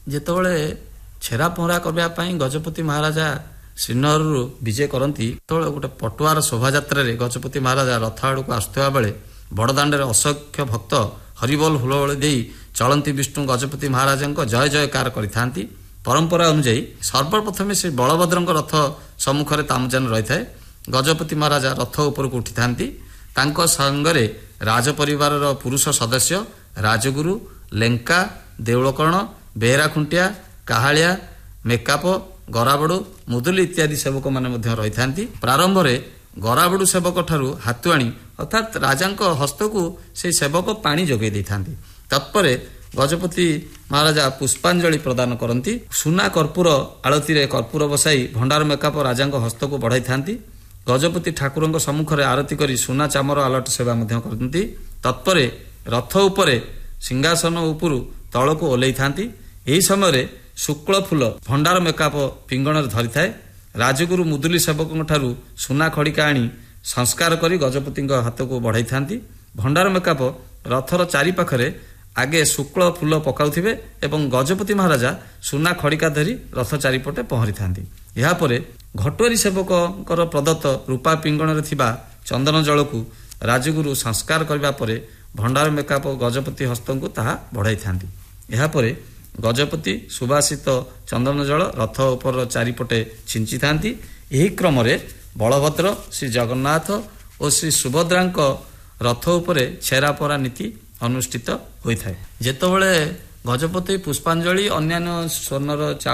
ଯେତେବେଳେ ଛେରା ପହଁରା କରିବା ପାଇଁ ଗଜପତି ମହାରାଜା ଶ୍ରୀନଗରରୁ ବିଜେ କରନ୍ତି, ସେତେବେଳେ ଗୋଟେ ପଟୁଆର ଶୋଭାଯାତ୍ରାରେ ଗଜପତି ମହାରାଜା ରଥ ଆଡ଼କୁ ଆସୁଥିବା ବେଳେ ବଡ଼ଦାଣ୍ଡରେ ଅସଂଖ୍ୟ ଭକ୍ତ ହରିବୋଲ ହୁଳହୁଳି ଦେଇ ଚଳନ୍ତି ବିଷ୍ଣୁ ଗଜପତି ମହାରାଜାଙ୍କ ଜୟ ଜୟକାର କରିଥାନ୍ତି। ପରମ୍ପରା ଅନୁଯାୟୀ ସର୍ବପ୍ରଥମେ ଶ୍ରୀ ବଳଭଦ୍ରଙ୍କ ରଥ ସମ୍ମୁଖରେ ତାମଯାନ ରହିଥାଏ। ଗଜପତି ମହାରାଜା ରଥ ଉପରକୁ ଉଠିଥାନ୍ତି। ତାଙ୍କ ସାଙ୍ଗରେ ରାଜପରିବାରର ପୁରୁଷ ସଦସ୍ୟ, ରାଜଗୁରୁ, ଲେଙ୍କା, ଦେଉଳକରଣ, ବେହେରା ଖୁଣ୍ଟିଆ, କାହାଳିଆ, ମେକାପ, ଗରାବଡ଼ୁ, ମୁଦୁଲି ଇତ୍ୟାଦି ସେବକମାନେ ମଧ୍ୟ ରହିଥାନ୍ତି। ପ୍ରାରମ୍ଭରେ ଗରାବଡ଼ୁ ସେବକ ଠାରୁ ହାତୁଆଣି ଅର୍ଥାତ୍ ରାଜାଙ୍କ ହସ୍ତକୁ ସେହି ସେବକ ପାଣି ଯୋଗାଇ ଦେଇଥାନ୍ତି। ତତ୍ପରେ ଗଜପତି ମହାରାଜା ପୁଷ୍ପାଞ୍ଜଳି ପ୍ରଦାନ କରନ୍ତି। ସୁନା କର୍ପୂର ଆଳତିରେ କର୍ପୂର ବସାଇ ଭଣ୍ଡାର ମେକାପ ରାଜାଙ୍କ ହସ୍ତକୁ ବଢ଼ାଇଥାନ୍ତି। ଗଜପତି ଠାକୁରଙ୍କ ସମ୍ମୁଖରେ ଆରତି କରି ସୁନା ଚାମର ଆଲଟ ସେବା ମଧ୍ୟ କରନ୍ତି। ତତ୍ପରେ ରଥ ଉପରେ ସିଂହାସନ ଉପରୁ ତଳକୁ ଓହ୍ଲାଇଥାନ୍ତି। ଏହି ସମୟରେ ଶୁକ୍ଳ ଫୁଲ ଭଣ୍ଡାର ମେକାପ ପିଙ୍ଗଣରେ ଧରିଥାଏ। ରାଜଗୁରୁ ମୁଦୁଲି ସେବକଙ୍କ ଠାରୁ ସୁନା ଖଡ଼ିକା ଆଣି ସଂସ୍କାର କରି ଗଜପତିଙ୍କ ହାତକୁ ବଢ଼ାଇଥାନ୍ତି। ଭଣ୍ଡାର ମେକାପ ରଥର ଚାରିପାଖରେ ଆଗେ ଶୁକ୍ଳ ଫୁଲ ପକାଉଥିବେ ଏବଂ ଗଜପତି ମହାରାଜା ସୁନା ଖଡ଼ିକା ଧରି ରଥ ଚାରିପଟେ ପହଁରିଥାନ୍ତି। ଏହାପରେ ଘଟୁଆରୀ ସେବକଙ୍କର ପ୍ରଦତ୍ତ ରୂପା ପିଙ୍ଗଣରେ ଥିବା ଚନ୍ଦନ ଜଳକୁ ରାଜଗୁରୁ ସଂସ୍କାର କରିବା ପରେ ଭଣ୍ଡାର ମେକାପ ଗଜପତି ହସ୍ତଙ୍କୁ ତାହା ବଢ଼ାଇଥାନ୍ତି। ଏହାପରେ ଗଜପତି ସୁବାସିତ ଚନ୍ଦନ ଜଳ ରଥ ଉପର ଚାରିପଟେ ଛିଞ୍ଚିଥାନ୍ତି। ଏହି କ୍ରମରେ ବଳଭଦ୍ର, ଶ୍ରୀ ଜଗନ୍ନାଥ ଓ ଶ୍ରୀ ସୁଭଦ୍ରାଙ୍କ ରଥ ଉପରେ ଛେରାପହଁରା ନୀତି ଅନୁଷ୍ଠିତ ହୋଇଥାଏ। ଯେତେବେଳେ ଗଜପତି ପୁଷ୍ପାଞ୍ଜଳି ଅନ୍ୟାନ୍ୟ ସ୍ୱର୍ଣ୍ଣର